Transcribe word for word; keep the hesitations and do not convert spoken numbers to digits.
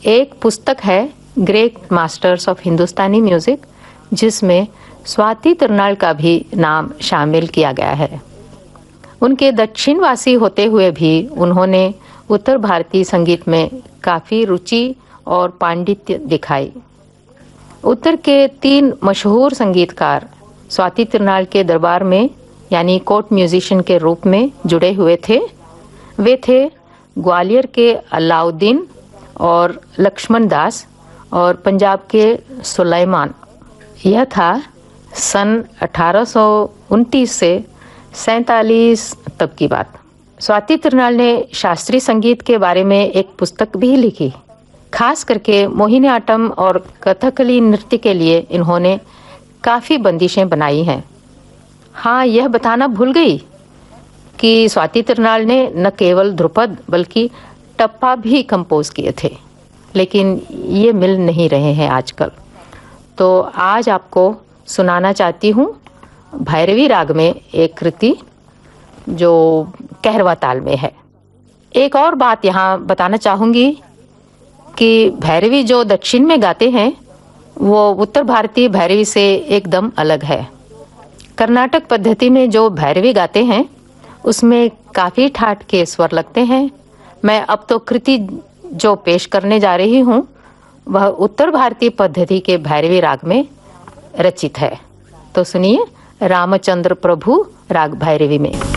एक पुस्तक है great masters of Hindustani music, जिसमें स्वाति तिरुनाल का भी नाम शामिल किया गया है। उनके दक्षिणवासी होते हुए भी उन्होंने उत्तर भारतीय संगीत में काफ़ी रुचि और पांडित्य दिखाई। उत्तर के तीन मशहूर संगीतकार स्वाति तिरुनाल के दरबार में यानी कोर्ट म्यूजिशियन के रूप में जुड़े हुए थे। वे थे ग्वालियर के अलाउद्दीन और लक्ष्मण दास और पंजाब के सुलेमान। यह था सन अठारह सौ उनतीस से सैंतालीस तक की बात। स्वाति तिरुनाल ने शास्त्रीय संगीत के बारे में एक पुस्तक भी लिखी। खास करके मोहिनीअट्टम और कथकली नृत्य के लिए इन्होंने काफ़ी बंदिशें बनाई हैं। हाँ, यह बताना भूल गई कि स्वाति तिरुनाल ने न केवल ध्रुपद बल्कि टप्पा भी कंपोज किए थे, लेकिन ये मिल नहीं रहे हैं आजकल। तो आज आपको सुनाना चाहती हूँ भैरवी राग में एक कृति जो कहरवा ताल में है। एक और बात यहाँ बताना चाहूँगी कि भैरवी जो दक्षिण में गाते हैं वो उत्तर भारतीय भैरवी से एकदम अलग है। कर्नाटक पद्धति में जो भैरवी गाते हैं उसमें काफ़ी ठाठ के स्वर लगते हैं। मैं अब तो कृति जो पेश करने जा रही हूँ वह उत्तर भारतीय पद्धति के भैरवी राग में रचित है। तो सुनिए, रामचंद्र प्रभु राग भैरवी में।